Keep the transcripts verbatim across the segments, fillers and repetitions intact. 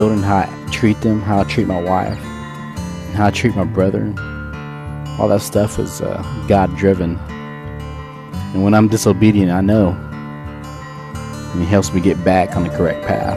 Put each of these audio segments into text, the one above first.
children, how I treat them, how I treat my wife, and how I treat my brother. All that stuff is uh, God-driven. And when I'm disobedient, I know. And He helps me get back on the correct path.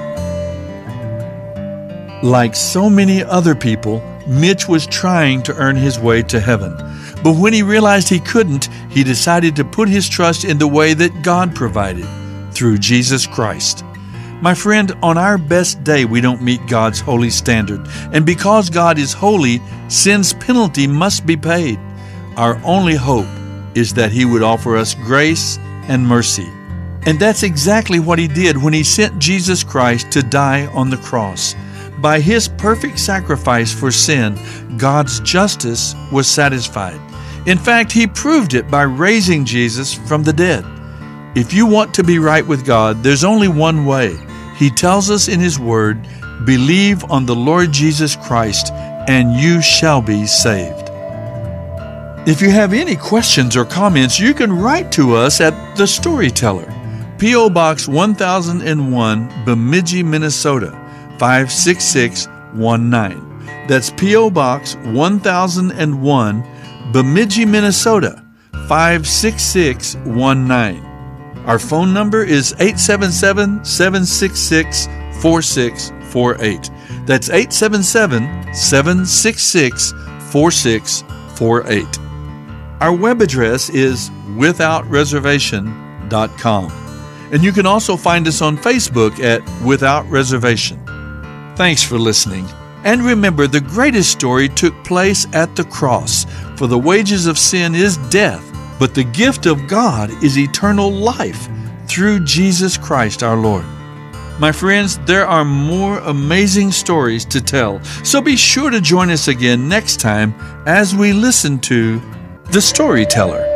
Like so many other people, Mitch was trying to earn his way to heaven. But when he realized he couldn't, he decided to put his trust in the way that God provided, through Jesus Christ. My friend, on our best day, we don't meet God's holy standard. And because God is holy, sin's penalty must be paid. Our only hope is that He would offer us grace and mercy. And that's exactly what He did when He sent Jesus Christ to die on the cross. By His perfect sacrifice for sin, God's justice was satisfied. In fact, He proved it by raising Jesus from the dead. If you want to be right with God, there's only one way. He tells us in His Word, "Believe on the Lord Jesus Christ, and you shall be saved." If you have any questions or comments, you can write to us at The Storyteller, P O Box one thousand one, Bemidji, Minnesota, five six six one nine. That's P O Box one thousand one, Bemidji, Minnesota, five six six one nine. Our phone number is eight seven seven, seven six six, four six four eight. That's eight seven seven, seven six six, four six four eight. Our web address is without reservation dot com. And you can also find us on Facebook at Without Reservation. Thanks for listening. And remember, the greatest story took place at the cross. For the wages of sin is death, but the gift of God is eternal life through Jesus Christ our Lord. My friends, there are more amazing stories to tell, so be sure to join us again next time as we listen to The Storyteller.